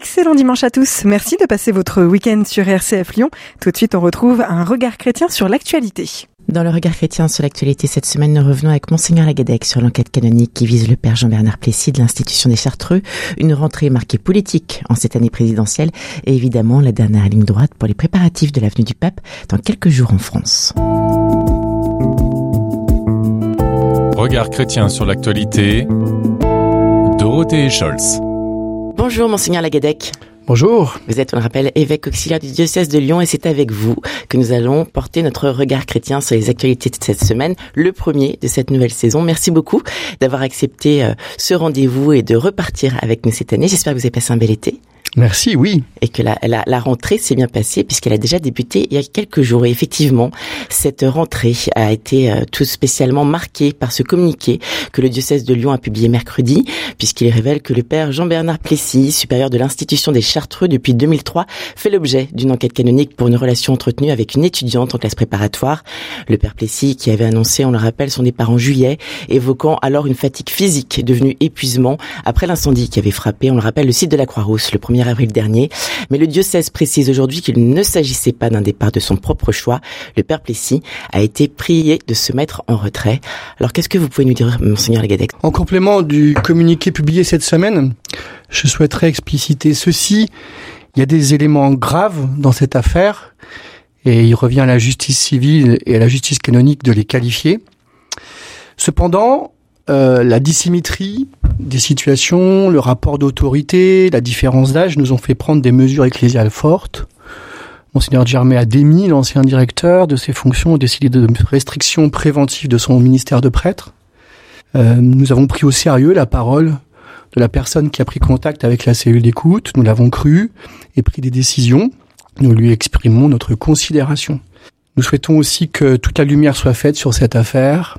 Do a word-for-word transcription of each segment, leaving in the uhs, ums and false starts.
Excellent dimanche à tous. Merci de passer votre week-end sur R C F Lyon. Tout de suite, on retrouve un regard chrétien sur l'actualité. Dans le regard chrétien sur l'actualité cette semaine, nous revenons avec Monseigneur Lagadec sur l'enquête canonique qui vise le père Jean-Bernard Plessis de l'Institution des Chartreux, une rentrée marquée politique en cette année présidentielle et évidemment la dernière ligne droite pour les préparatifs de l'avenue du Pape dans quelques jours en France. Regard chrétien sur l'actualité, Dorothée Scholz. Bonjour Monseigneur Lagadec. Bonjour. Vous êtes, on le rappelle, évêque auxiliaire du diocèse de Lyon et c'est avec vous que nous allons porter notre regard chrétien sur les actualités de cette semaine, le premier de cette nouvelle saison. Merci beaucoup d'avoir accepté euh, ce rendez-vous et de repartir avec nous cette année. J'espère que vous avez passé un bel été. Merci, oui. Et que la, la, la rentrée s'est bien passée puisqu'elle a déjà débuté il y a quelques jours. Et effectivement, cette rentrée a été euh, tout spécialement marquée par ce communiqué que le diocèse de Lyon a publié mercredi, puisqu'il révèle que le père Jean-Bernard Plessis, supérieur de l'Institution des Chartreux depuis deux mille trois, fait l'objet d'une enquête canonique pour une relation entretenue avec une étudiante en classe préparatoire. Le père Plessis, qui avait annoncé, on le rappelle, son départ en juillet, évoquant alors une fatigue physique devenue épuisement après l'incendie qui avait frappé, on le rappelle, le site de la Croix-Rousse le premier avril dernier. Mais le diocèse précise aujourd'hui qu'il ne s'agissait pas d'un départ de son propre choix. Le père Plessis a été prié de se mettre en retrait. Alors qu'est-ce que vous pouvez nous dire, Monseigneur Lagadec ? En complément du communiqué publié cette semaine, je souhaiterais expliciter ceci. Il y a des éléments graves dans cette affaire et il revient à la justice civile et à la justice canonique de les qualifier. Cependant, euh, la dissymétrie des situations, le rapport d'autorité, la différence d'âge nous ont fait prendre des mesures ecclésiales fortes. Monseigneur Germet a démis l'ancien directeur de ses fonctions et décidé de restrictions préventives de son ministère de prêtre. Euh, nous avons pris au sérieux la parole de la personne qui a pris contact avec la cellule d'écoute. Nous l'avons cru et pris des décisions. Nous lui exprimons notre considération. Nous souhaitons aussi que toute la lumière soit faite sur cette affaire.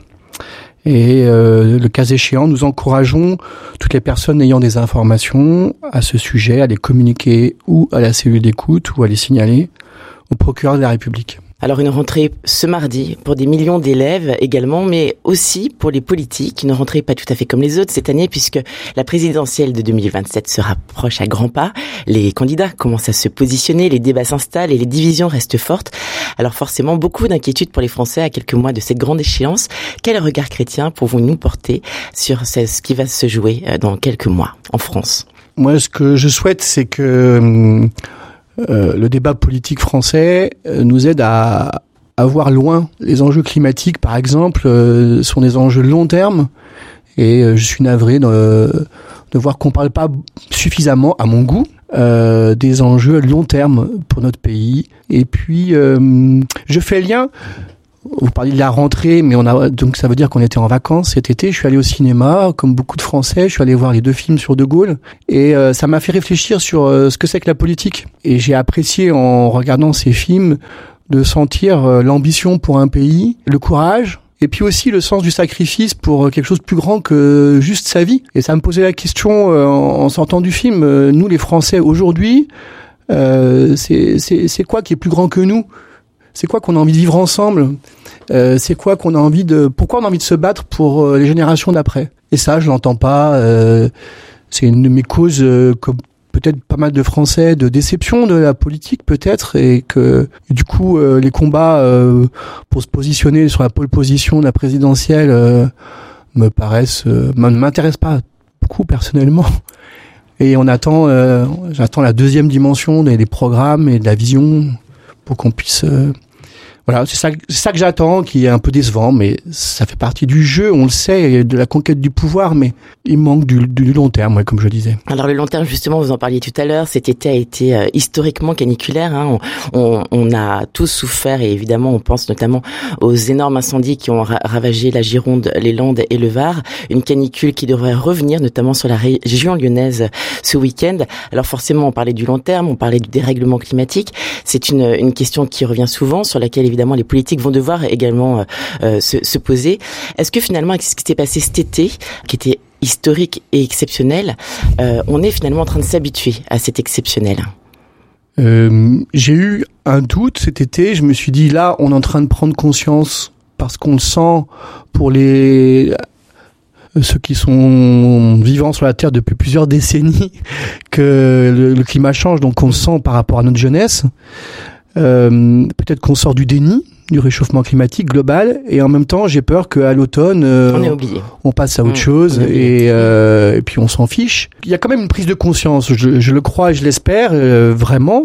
Et euh, le cas échéant, nous encourageons toutes les personnes ayant des informations à ce sujet à les communiquer ou à la cellule d'écoute ou à les signaler au procureur de la République. Alors une rentrée ce mardi pour des millions d'élèves également, mais aussi pour les politiques. Une rentrée pas tout à fait comme les autres cette année puisque la présidentielle de deux mille vingt-sept se rapproche à grands pas. Les candidats commencent à se positionner, les débats s'installent et les divisions restent fortes. Alors forcément, beaucoup d'inquiétudes pour les Français à quelques mois de cette grande échéance. Quel regard chrétien pouvons-nous porter sur ce qui va se jouer dans quelques mois en France ? Moi, ce que je souhaite, c'est que Euh, le débat politique français euh, nous aide à, à voir loin. Les enjeux climatiques, par exemple, euh, sont des enjeux long terme. Et euh, je suis navré de, de voir qu'on parle pas suffisamment, à mon goût, euh, des enjeux long terme pour notre pays. Et puis, euh, je fais lien. Vous parlez de la rentrée, mais on a donc ça veut dire qu'on était en vacances cet été. Je suis allé au cinéma, comme beaucoup de Français. Je suis allé voir les deux films sur De Gaulle, et euh, ça m'a fait réfléchir sur euh, ce que c'est que la politique. Et j'ai apprécié en regardant ces films de sentir euh, l'ambition pour un pays, le courage, et puis aussi le sens du sacrifice pour quelque chose de plus grand que juste sa vie. Et ça me posait la question euh, en, en sortant du film. Euh, nous, les Français aujourd'hui, euh, c'est, c'est, c'est quoi qui est plus grand que nous ? C'est quoi qu'on a envie de vivre ensemble ? euh, C'est quoi qu'on a envie de... Pourquoi on a envie de se battre pour euh, les générations d'après ? Et ça, je l'entends pas. Euh, c'est une de mes causes, euh, comme peut-être pas mal de Français, de déception de la politique peut-être, et que et du coup, euh, les combats euh, pour se positionner sur la pole position de la présidentielle euh, me paraissent... Euh, ne m'intéressent pas beaucoup personnellement. Et on attend, euh, j'attends la deuxième dimension des, des programmes et de la vision pour qu'on puisse... Euh, Voilà, c'est ça, c'est ça que j'attends, qui est un peu décevant, mais ça fait partie du jeu, on le sait, de la conquête du pouvoir, mais il manque du, du long terme, ouais, comme je disais. Alors le long terme, justement, vous en parliez tout à l'heure, cet été a été euh, historiquement caniculaire. Hein. On, on, on a tous souffert, et évidemment, on pense notamment aux énormes incendies qui ont ra- ravagé la Gironde, les Landes et le Var. Une canicule qui devrait revenir, notamment sur la région lyonnaise ce week-end. Alors forcément, on parlait du long terme, on parlait du dérèglement climatique. C'est une, une question qui revient souvent, sur laquelle évidemment les politiques vont devoir également euh, se, se poser. Est-ce que finalement, avec ce qui s'était passé cet été, qui était historique et exceptionnel, euh, on est finalement en train de s'habituer à cet exceptionnel ? euh, J'ai eu un doute cet été. Je me suis dit, là, on est en train de prendre conscience, parce qu'on le sent pour les ceux qui sont vivants sur la Terre depuis plusieurs décennies, que le, le climat change, donc on le sent par rapport à notre jeunesse. Euh, peut-être qu'on sort du déni du réchauffement climatique global, et en même temps j'ai peur qu'à l'automne euh, on est oublié, on passe à autre mmh, chose et, euh, et puis on s'en fiche. Il y a quand même une prise de conscience, je, je le crois et je l'espère euh, vraiment.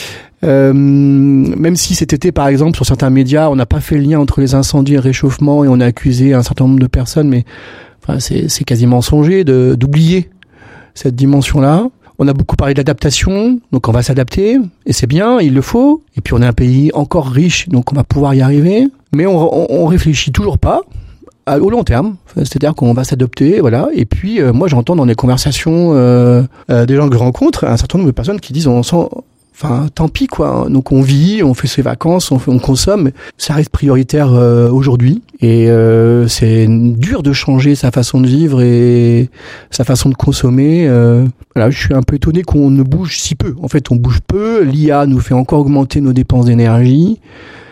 Euh, même si cet été par exemple sur certains médias on n'a pas fait le lien entre les incendies et le réchauffement et on a accusé un certain nombre de personnes, mais enfin, c'est, c'est quasiment mensonger de, d'oublier cette dimension-là. On a beaucoup parlé d'adaptation, donc on va s'adapter, et c'est bien, il le faut. Et puis on est un pays encore riche, donc on va pouvoir y arriver. Mais on, on, on réfléchit toujours pas à, au long terme, c'est-à-dire qu'on va s'adapter, voilà. Et puis euh, moi j'entends dans les conversations euh, euh, des gens que je rencontre, un certain nombre de personnes qui disent on sent... Enfin, tant pis quoi. Donc on vit, on fait ses vacances, on, fait, on consomme. Ça reste prioritaire euh, aujourd'hui. Et euh, c'est dur de changer sa façon de vivre et sa façon de consommer. Euh, voilà, je suis un peu étonné qu'on ne bouge si peu. En fait, on bouge peu. L'I A nous fait encore augmenter nos dépenses d'énergie.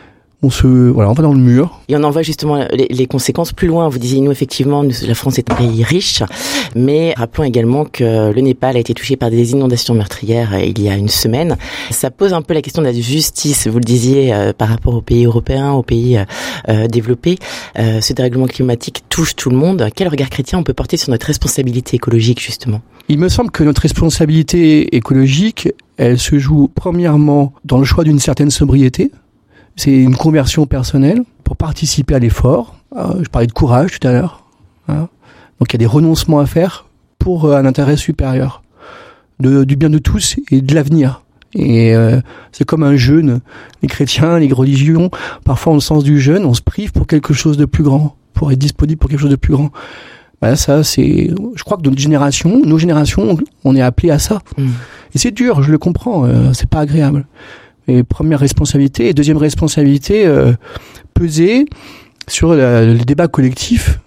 On se, voilà, on va dans le mur. Et on en voit justement les, les conséquences plus loin. Vous disiez, nous, effectivement, nous, la France est un pays riche, mais rappelons également que le Népal a été touché par des inondations meurtrières euh, il y a une semaine. Ça pose un peu la question de la justice, vous le disiez, euh, par rapport aux pays européens, aux pays euh, développés. Euh, ce dérèglement climatique touche tout le monde. Quel regard chrétien on peut porter sur notre responsabilité écologique, justement ? Il me semble que notre responsabilité écologique, elle se joue premièrement dans le choix d'une certaine sobriété. C'est une conversion personnelle pour participer à l'effort. Euh, je parlais de courage tout à l'heure. Hein. Donc il y a des renoncements à faire pour euh, un intérêt supérieur, de, du bien de tous et de l'avenir. Et euh, c'est comme un jeûne. Les chrétiens, les religions, parfois en le sens du jeûne, on se prive pour quelque chose de plus grand, pour être disponible pour quelque chose de plus grand. Bah, ça, c'est. Je crois que notre génération, nos générations, on est appelés à ça. Mmh. Et c'est dur, je le comprends. Euh, c'est pas agréable. Et première responsabilité. Et deuxième responsabilité, euh, peser sur la, le débat collectif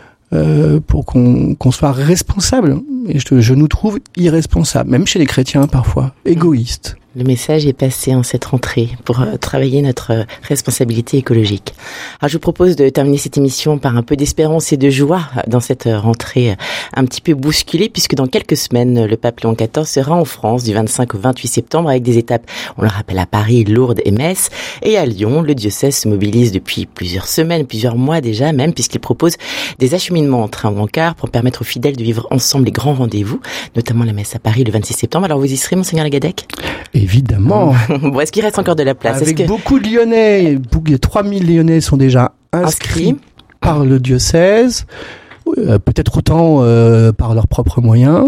euh, pour qu'on, qu'on soit responsable. Et je, je nous trouve irresponsables, même chez les chrétiens parfois, égoïstes. Le message est passé en cette rentrée pour euh, travailler notre euh, responsabilité écologique. Alors, je vous propose de terminer cette émission par un peu d'espérance et de joie dans cette euh, rentrée euh, un petit peu bousculée, puisque dans quelques semaines, le pape Léon quatorze sera en France du vingt-cinq au vingt-huit septembre avec des étapes, on le rappelle, à Paris, Lourdes et Metz. Et à Lyon, le diocèse se mobilise depuis plusieurs semaines, plusieurs mois déjà même, puisqu'il propose des acheminements en train ou en car pour permettre aux fidèles de vivre ensemble les grands rendez-vous, notamment la messe à Paris le vingt-six septembre. Alors vous y serez, Monseigneur Lagadec ? Évidemment. Bon, est-ce qu'il reste encore de la place ? Avec est-ce que... beaucoup de Lyonnais, trois mille Lyonnais sont déjà inscrits, inscrits. par le diocèse, euh, peut-être autant euh, par leurs propres moyens.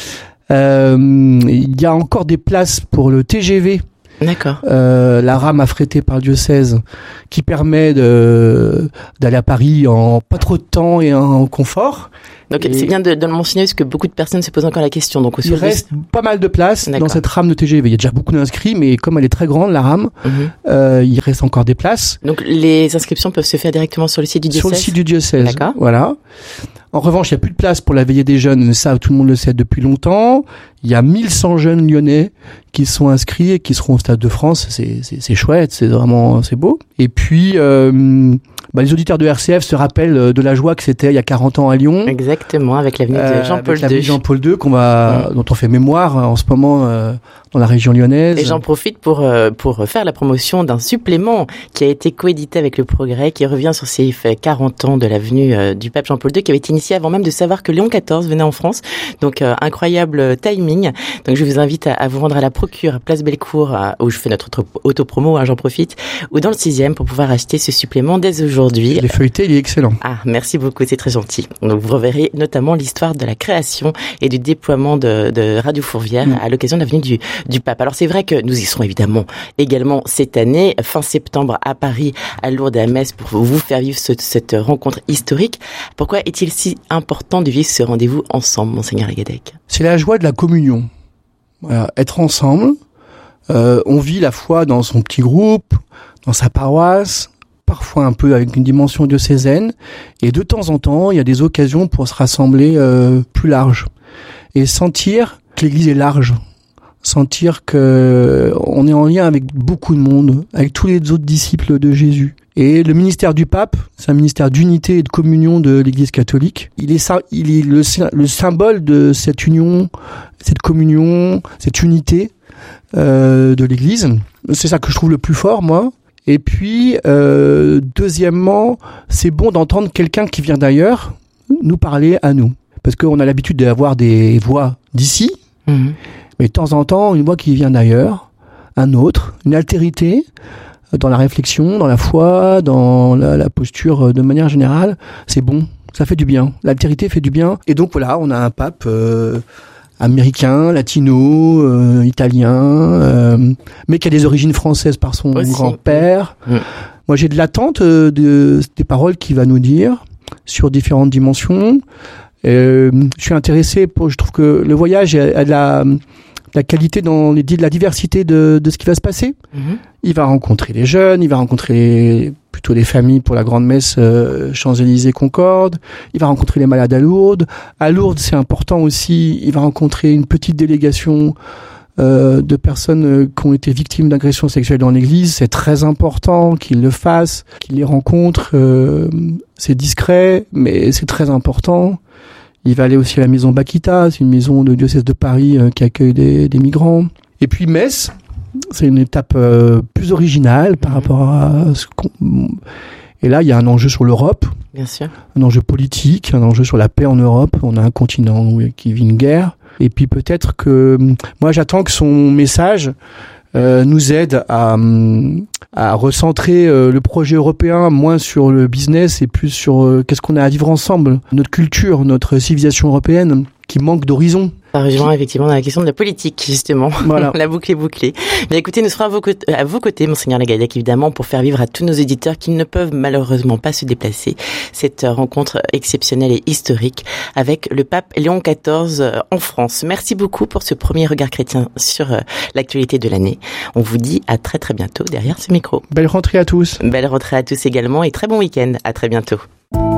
Euh, il y a encore des places pour le T G V. D'accord. Euh, la rame affrétée par le diocèse qui permet de, d'aller à Paris en pas trop de temps et en confort. Donc et c'est bien de, de le mentionner parce que beaucoup de personnes se posent encore la question. Donc il reste de... pas mal de place D'accord. dans cette rame de T G V. Il y a déjà beaucoup d'inscrits, mais comme elle est très grande, la rame, mmh. euh, il reste encore des places. Donc les inscriptions peuvent se faire directement sur le site du diocèse. Sur le site du diocèse. D'accord. Voilà. En revanche, il n'y a plus de place pour la veillée des jeunes. Ça, tout le monde le sait depuis longtemps. Il y a mille cent jeunes lyonnais qui sont inscrits et qui seront au Stade de France. C'est, c'est, c'est chouette, c'est vraiment, c'est beau. Et puis, euh, bah, les auditeurs de R C F se rappellent de la joie que c'était il y a quarante ans à Lyon. Exactement, avec l'avenue de Jean-Paul deux. Avec l'avenue de Jean-Paul deux qu'on va, mmh. dont on fait mémoire en ce moment euh, dans la région lyonnaise. Et j'en profite pour euh, pour faire la promotion d'un supplément qui a été coédité avec Le Progrès, qui revient sur ces quarante ans de l'avenue euh, du pape Jean-Paul deux, qui avait été initié avant même de savoir que Léon quatorze venait en France. Donc euh, incroyable timing. Donc je vous invite à, à vous rendre à la Procure, place Bellecour, à, où je fais notre auto-promo, hein, j'en profite, ou dans le sixième pour pouvoir acheter ce supplément dès aujourd'hui. Les feuilletés, il est excellent. Ah, merci beaucoup, c'est très gentil. Donc vous reverrez notamment l'histoire de la création et du déploiement de, de Radio Fourvière mmh. à l'occasion de l'avenue du, du Pape. Alors c'est vrai que nous y serons évidemment également cette année, fin septembre à Paris, à Lourdes et à Metz, pour vous faire vivre ce, cette rencontre historique. Pourquoi est-il si important de vivre ce rendez-vous ensemble, Monseigneur Lagadec ? C'est la joie de la communion. Voilà, être ensemble, euh, on vit la foi dans son petit groupe, dans sa paroisse, parfois un peu avec une dimension diocésaine, et de temps en temps, il y a des occasions pour se rassembler euh, plus large et sentir que l'Église est large, sentir que on est en lien avec beaucoup de monde, avec tous les autres disciples de Jésus, Et le ministère du pape, c'est un ministère d'unité et de communion de l'Église catholique. Il est ça, il est le, le symbole de cette union, cette communion, cette unité euh, de l'Église. C'est ça que je trouve le plus fort, moi. Et puis, euh, deuxièmement, c'est bon d'entendre quelqu'un qui vient d'ailleurs nous parler à nous. Parce qu'on a l'habitude d'avoir des voix d'ici, mmh. mais de temps en temps, une voix qui vient d'ailleurs, un autre, une altérité dans la réflexion, dans la foi, dans la, la posture de manière générale, c'est bon, ça fait du bien. L'altérité fait du bien. Et donc voilà, on a un pape euh, américain, latino, euh, italien, euh, mais qui a des origines françaises par son Aussi. grand-père. Mmh. Moi, j'ai de l'attente euh, de, des paroles qu'il va nous dire sur différentes dimensions. Euh, je suis intéressé pour, je trouve que le voyage a, a de la, la qualité dans les, de la diversité de, de ce qui va se passer. Mmh. Il va rencontrer les jeunes, il va rencontrer plutôt les familles pour la grande messe euh, Champs-Élysées-Concorde, il va rencontrer les malades à Lourdes. À Lourdes, c'est important aussi, il va rencontrer une petite délégation euh, de personnes qui ont été victimes d'agressions sexuelles dans l'église. C'est très important qu'il le fasse, qu'il les rencontre. Euh, c'est discret, mais c'est très important. Il va aller aussi à la maison Bakita, c'est une maison de diocèse de Paris euh, qui accueille des, des migrants. Et puis Metz, c'est une étape euh, plus originale par mmh. rapport à ce qu'on... Et là, il y a un enjeu sur l'Europe, bien sûr, un enjeu politique, un enjeu sur la paix en Europe. On a un continent qui vit une guerre. Et puis peut-être que... Moi, j'attends que son message euh, nous aide à, à recentrer euh, le projet européen moins sur le business et plus sur euh, qu'est-ce qu'on a à vivre ensemble. Notre culture, notre civilisation européenne qui manque d'horizon. Ça rejoint effectivement dans la question de la politique, justement. Voilà. La boucle est bouclée. Mais écoutez, nous serons à vos, côtés, à vos côtés, Monseigneur Lagaillac, évidemment, pour faire vivre à tous nos éditeurs qui ne peuvent malheureusement pas se déplacer cette rencontre exceptionnelle et historique avec le pape Léon quatorze en France. Merci beaucoup pour ce premier regard chrétien sur l'actualité de l'année. On vous dit à très très bientôt derrière ce micro. Belle rentrée à tous. Belle rentrée à tous également et très bon week-end. À très bientôt.